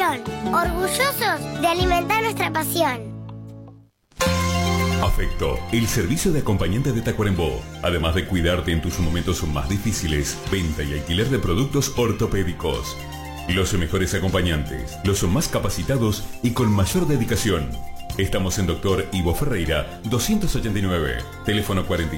tradición, orgullosos de alimentar nuestra pasión. Afecto, el servicio de acompañante de Tacuarembó. Además de cuidarte en tus momentos más difíciles, venta y alquiler de productos ortopédicos. Los mejores acompañantes, los más capacitados y con mayor dedicación. Estamos en Dr. Ivo Ferreira, 289, teléfono 40.